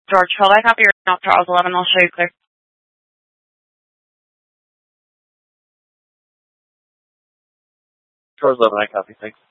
George, hold I copy or not Charles 11, I'll show you clear. Charles 11, I copy, thanks.